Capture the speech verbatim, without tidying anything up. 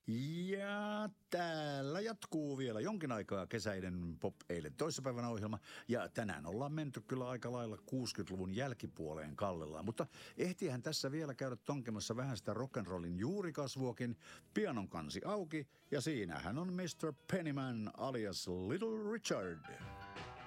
Ja täällä jatkuu vielä jonkin aikaa kesäinen Pop eilen toissapäivänä ohjelma. Ja tänään ollaan menty kyllä aika lailla kuusikymmentäluvun jälkipuoleen kallellaan. Mutta ehtihän tässä vielä käydä tonkemassa vähän sitä rock'n'rollin juurikasvuakin. Pianon kansi auki ja siinähän on mister Pennyman alias Little Richard.